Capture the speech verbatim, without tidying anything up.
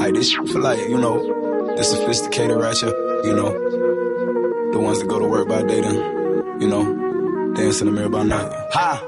Like this shit for like, you know, the sophisticated ratchet, you know, the ones that go to work by day then, you know, dance in the mirror by night. Ha!